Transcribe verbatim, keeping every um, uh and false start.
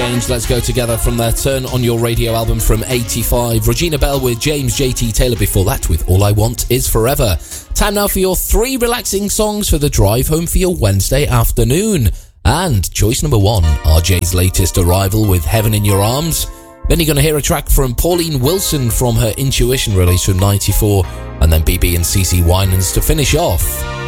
Let's Go Together from their Turn On Your Radio album from eighty-five. Regina Bell with James J T Taylor before that with All I Want Is Forever. Time now for your three relaxing songs for the drive home for your Wednesday afternoon. And choice number one, R J's latest arrival with Heaven in Your Arms. Then you're going to hear a track from Pauline Wilson from her Intuition release from ninety-four. And then B B and C C Winans to finish off.